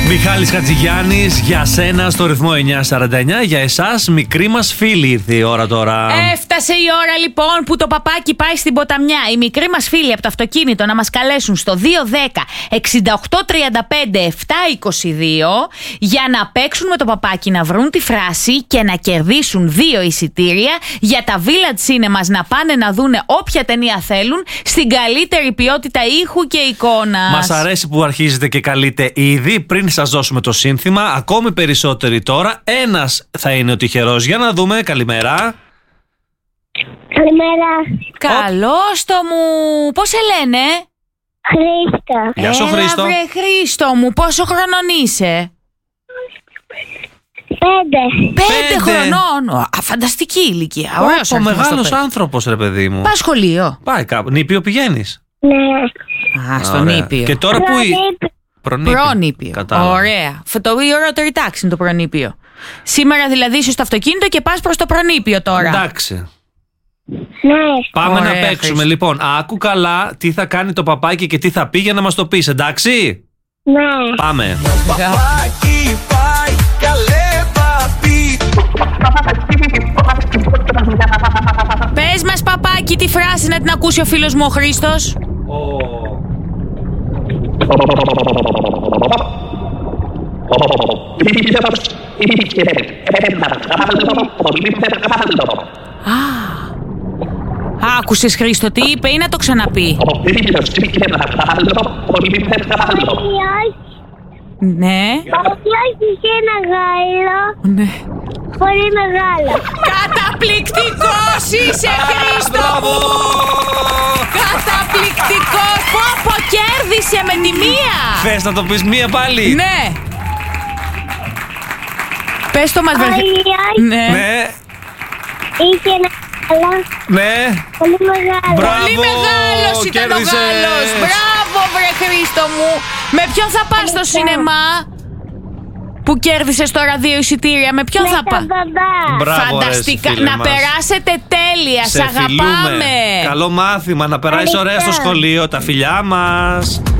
Μιχάλης Χατζηγιάννης, για σένα στο ρυθμό 949. Για εσάς, μικρή μας φίλη, ήρθε η ώρα τώρα. Έφτασε η ώρα λοιπόν που το παπάκι πάει στην ποταμιά. Οι μικροί μας φίλοι από το αυτοκίνητο να μας καλέσουν στο 210-6835-722 για να παίξουν με το παπάκι, να βρουν τη φράση και να κερδίσουν 2 εισιτήρια για τα Village Cinemas, να πάνε να δούνε όποια ταινία θέλουν στην καλύτερη ποιότητα ήχου και εικόνας. Μας αρέσει που αρχίζετε και καλείτε ήδη. Πριν σας δώσουμε το σύνθημα, ακόμη περισσότεροι τώρα. Ένας θα είναι ο τυχερός. Για να δούμε. Καλημέρα. Καλημέρα. Καλώς το μου. Πώς σε λένε? Χρήστο. Γεια σου, Χρήστο. Βρε Χρήστο μου, πόσο χρονών είσαι? 5 χρονών. Φανταστική ηλικία. Ωραίος Ο αριθμός μεγάλος το πες. άνθρωπος, ρε παιδί μου. Πάει σχολείο. Πάει κάπου. Νήπιο πηγαίνεις? Ναι. Α, στον Ωραία. Ήπιο. Και τώρα που. Προνήπιο. Κατάλαβα. Ωραία. Το ιερότερη τάξη είναι το προνήπιο. Σήμερα δηλαδή είσαι στο αυτοκίνητο και πας προς το προνήπιο τώρα. Εντάξει. Ναι. Πάμε Ωραία, να παίξουμε. Χρήστο. Λοιπόν, άκου καλά τι θα κάνει το παπάκι και τι θα πει για να μας το πεις, εντάξει? Ναι. Πάμε. Παπάκι πάει καλέ παπί. Πες μας παπάκι τη φράση να την ακούσει ο φίλος μου ο Χρήστος. Ήλιος είχε ένα γάλο πολύ μεγάλο. Άκουσες Χρήστο τι είπε ή να το ξαναπεί? Ο ήλιος είχε ένα γάλο πολύ μεγάλο. Ναι. Ο Ποιος είχε ένα γάλο Ναι. πολύ μεγάλο. Καταπληκτικός είσαι Χρήστο! Μπράβο! Καταπληκτικός! Πόπο κέρδισε με τη μία! Θες να το πεις μία πάλι? Ναι. Πες το μας Ο βρε. Ήλιος Ναι. Ναι, είχε ένα γάλο ναι. πολύ μεγάλο. Μπράβο. Πολύ μεγάλος ήταν ο κέρδισες. Γάλλος. Μπράβο βρε Χρήστο μου. Με ποιον θα πας στο σινεμά που κέρδισες τώρα 2 εισιτήρια? Με ποιον Με θα τον πας? μπαμπά. Μπράβο, ρε, Φανταστικά. φίλε Να μας. περάσετε τέλεια. Σε Σ' αγαπάμε. φιλούμε. Καλό μάθημα, να περάσεις ωραία στο σχολείο. Τα φιλιά μας.